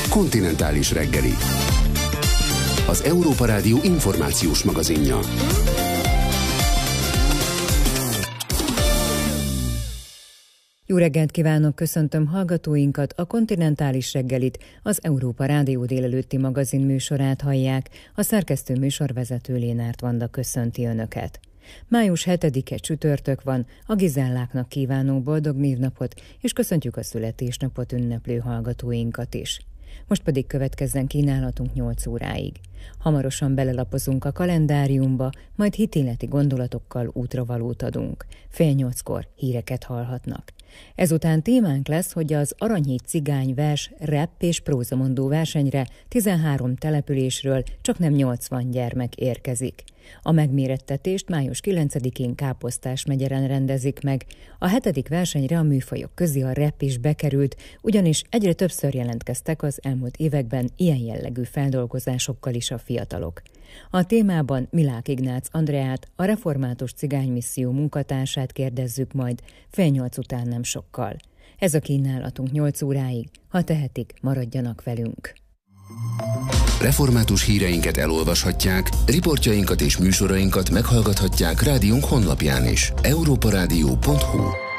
Kontinentális reggeli. Az Európa Rádió információs magazinja. Jó reggelt kívánok, köszöntöm hallgatóinkat, a Kontinentális reggelit, az Európa Rádió délelőtti magazin műsorát hallják, a szerkesztő műsorvezető Lénárt Vanda köszönti Önöket. Május 7-e csütörtök van, a Gizelláknak kívánó boldog névnapot, és köszöntjük a születésnapot ünneplő hallgatóinkat is. Most pedig következzen kínálatunk 8 óráig. Hamarosan belelapozunk a kalendáriumba, majd hitéleti gondolatokkal útravalót adunk. 7:30-kor híreket hallhatnak. Ezután témánk lesz, hogy az Aranyhíd cigány vers, rap és prózamondó versenyre 13 településről csaknem 80 gyermek érkezik. A megmérettetést május 9-én Káposztás megyeren rendezik meg. A 7. versenyre a műfajok közé a rap is bekerült, ugyanis egyre többször jelentkeztek az elmúlt években ilyen jellegű feldolgozásokkal is a fiatalok. A témában Milák Ignác Andreát, a Református Cigánymisszió munkatársát kérdezzük majd 7:30 után nem sokkal. Ez a kínálatunk 8 óráig, ha tehetik, maradjanak velünk. Református híreinket elolvashatják, riportjainkat és műsorainkat meghallgathatják rádiónk honlapján is. europarádió.hu